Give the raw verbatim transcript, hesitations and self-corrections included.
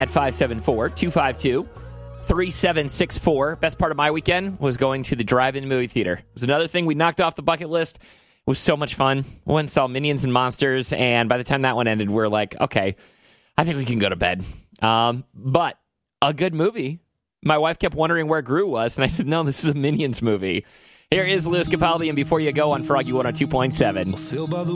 at five seven four, two five two, three seven six four. Best part of my weekend was going to the drive-in movie theater. It was another thing we knocked off the bucket list. It was so much fun. We went and saw Minions and Monsters, and by the time that one ended, we we're like, okay, I think we can go to bed. Um, but a good movie. My wife kept wondering where Gru was, and I said, no, this is a Minions movie. Here is Lewis Capaldi, and Before You Go on Froggy one oh two point seven.